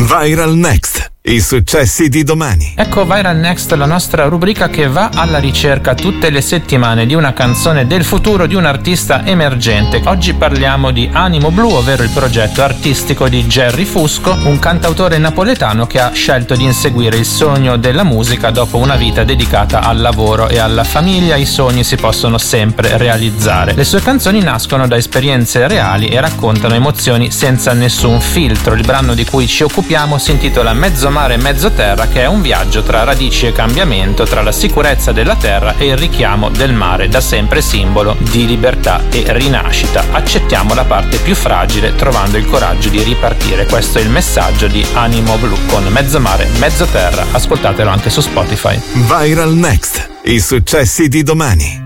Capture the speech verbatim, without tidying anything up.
Viral Next. I successi di domani. Ecco Viral Next, la nostra rubrica che va alla ricerca tutte le settimane di una canzone del futuro di un artista emergente. Oggi parliamo di Animo Blu, ovvero il progetto artistico di Gerry Fusco, un cantautore napoletano che ha scelto di inseguire il sogno della musica dopo una vita dedicata al lavoro e alla famiglia. I sogni si possono sempre realizzare. Le sue canzoni nascono da esperienze reali e raccontano emozioni senza nessun filtro. Il brano di cui ci occupiamo si intitola Mezzo Mare Mezzo Terra, che è un viaggio tra radici e cambiamento, tra la sicurezza della terra e il richiamo del mare, da sempre simbolo di libertà e rinascita. Accettiamo la parte più fragile trovando il coraggio di ripartire. Questo è il messaggio di Animo Blu con Mezzo Mare Mezzo Terra. Ascoltatelo anche su Spotify. Viral Next. I successi di domani.